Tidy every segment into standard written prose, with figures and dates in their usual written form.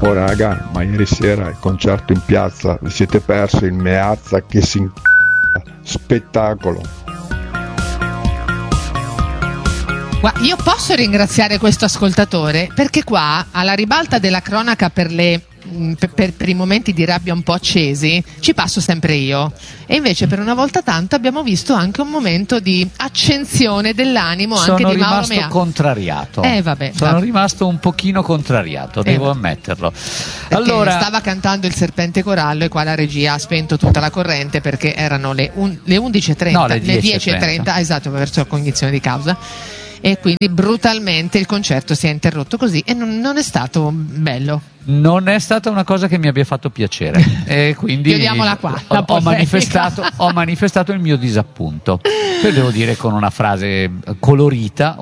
Oh raga, ma ieri sera il concerto in piazza, vi siete persi il Meazza che si spettacolo. Io posso ringraziare questo ascoltatore perché qua, alla ribalta della cronaca per i momenti di rabbia un po' accesi, ci passo sempre io, e invece per una volta tanto abbiamo visto anche un momento di accensione dell'animo anche di Mauro Mea. Sono rimasto contrariato. Sono rimasto un pochino contrariato, devo ammetterlo. Allora, stava cantando il Serpente Corallo e qua la regia ha spento tutta la corrente perché erano le 11.30, no, le 10.30, esatto, verso cognizione di causa. E quindi brutalmente il concerto si è interrotto così e non è stato bello. Non è stata una cosa che mi abbia fatto piacere e quindi chiudiamola qua, ho manifestato il mio disappunto, devo dire con una frase colorita,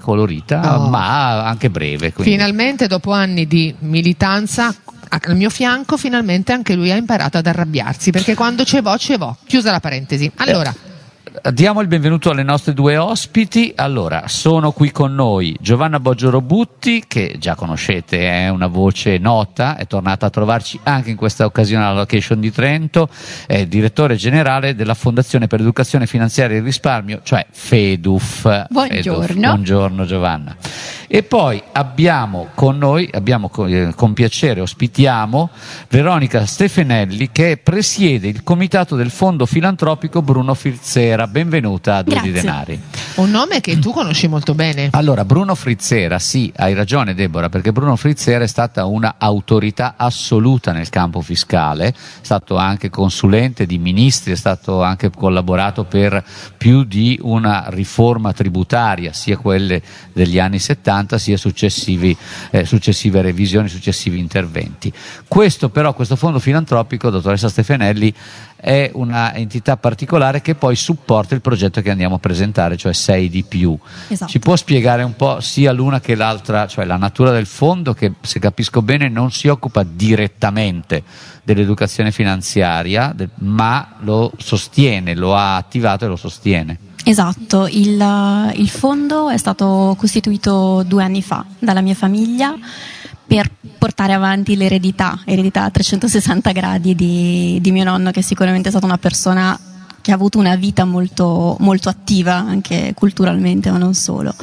ma anche breve. Quindi. Finalmente dopo anni di militanza al mio fianco, finalmente anche lui ha imparato ad arrabbiarsi, perché quando ce vo', chiusa la parentesi. Allora diamo il benvenuto alle nostre due ospiti. Allora, sono qui con noi Giovanna Boggio-Robutti, che già conoscete, è una voce nota, è tornata a trovarci anche in questa occasione alla location di Trento, è direttore generale della Fondazione per l'Educazione Finanziaria e il Risparmio, cioè FEDUF. Buongiorno. Buongiorno Giovanna. E poi abbiamo con noi, con piacere ospitiamo Veronica Stefanelli, che presiede il comitato del Fondo Filantropico Bruno Frizzera. Benvenuta a Due di Denari. Un nome che tu conosci molto bene. Allora, Bruno Frizzera, sì, hai ragione Deborah, perché Bruno Frizzera è stata una autorità assoluta nel campo fiscale, è stato anche consulente di ministri, è stato anche collaborato per più di una riforma tributaria, sia quelle degli anni 70 sia successive revisioni, successivi interventi. Questo fondo filantropico, dottoressa Stefanelli, è una entità particolare che poi supporta il progetto che andiamo a presentare, cioè 6 di più. Esatto. Ci può spiegare un po' sia l'una che l'altra, cioè la natura del fondo, che se capisco bene non si occupa direttamente dell'educazione finanziaria, ma lo sostiene, lo ha attivato e lo sostiene. Esatto, il fondo è stato costituito 2 anni fa dalla mia famiglia per portare avanti l'eredità a 360 gradi di mio nonno, che sicuramente è stata una persona che ha avuto una vita molto, molto attiva anche culturalmente, ma non solo.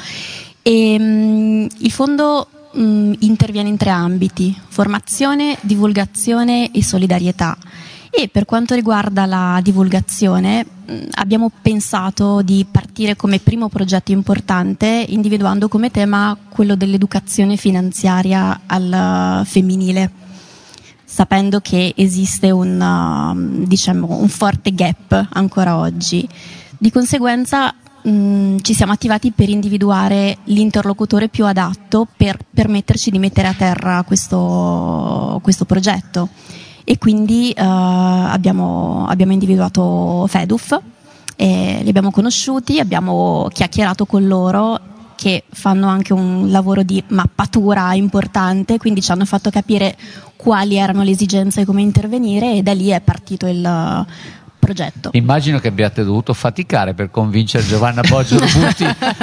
E il fondo interviene in 3 ambiti: formazione, divulgazione e solidarietà. E per quanto riguarda la divulgazione, abbiamo pensato di partire come primo progetto importante individuando come tema quello dell'educazione finanziaria al femminile, sapendo che esiste un forte gap ancora oggi. Di conseguenza ci siamo attivati per individuare l'interlocutore più adatto per permetterci di mettere a terra questo progetto. E quindi abbiamo individuato FEDUF, li abbiamo conosciuti, abbiamo chiacchierato con loro, che fanno anche un lavoro di mappatura importante, quindi ci hanno fatto capire quali erano le esigenze e come intervenire, e da lì è partito il progetto. Immagino che abbiate dovuto faticare per convincere Giovanna Boggio-Robutti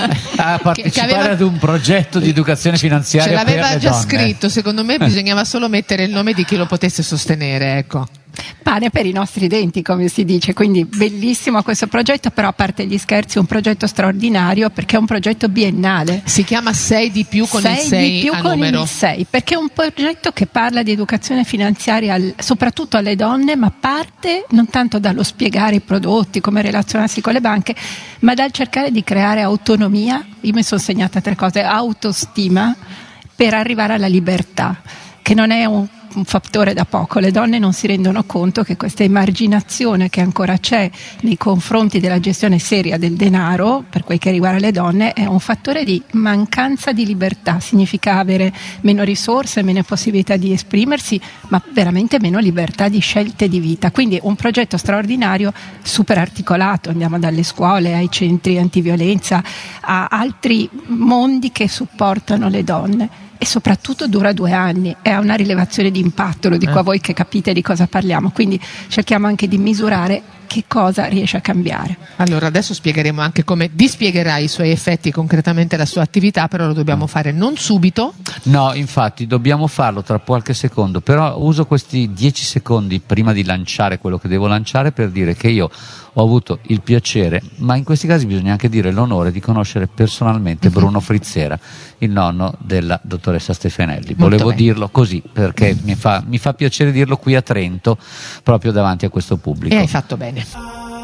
a partecipare ad un progetto di educazione finanziaria per le donne. Ce l'aveva già scritto, secondo me bisognava solo mettere il nome di chi lo potesse sostenere, ecco. Pane per i nostri denti, come si dice, quindi bellissimo questo progetto, però a parte gli scherzi, un progetto straordinario perché è un progetto biennale. Si chiama 6 di più con il 6 a numero. Il 6, perché è un progetto che parla di educazione finanziaria soprattutto alle donne, ma parte non tanto dallo spiegare i prodotti, come relazionarsi con le banche, ma dal cercare di creare autonomia. Io mi sono segnata 3 cose: autostima, per arrivare alla libertà, che non è un fattore da poco. Le donne non si rendono conto che questa emarginazione che ancora c'è nei confronti della gestione seria del denaro, per quel che riguarda le donne, è un fattore di mancanza di libertà. Significa avere meno risorse, meno possibilità di esprimersi, ma veramente meno libertà di scelte di vita. Quindi un progetto straordinario, super articolato. Andiamo dalle scuole ai centri antiviolenza a altri mondi che supportano le donne. E soprattutto dura 2 anni, è una rilevazione di impatto, lo dico a voi che capite di cosa parliamo, quindi cerchiamo anche di misurare che cosa riesce a cambiare. Allora adesso spiegheremo anche come dispiegherà i suoi effetti concretamente la sua attività, però lo dobbiamo fare non subito. No, infatti dobbiamo farlo tra qualche secondo, però uso questi 10 secondi prima di lanciare quello che devo lanciare per dire che io ho avuto il piacere, ma in questi casi bisogna anche dire l'onore di conoscere personalmente Bruno Frizzera, il nonno della dottoressa Stefanelli. Volevo dirlo così perché mi fa piacere dirlo qui a Trento, proprio davanti a questo pubblico. E hai fatto bene.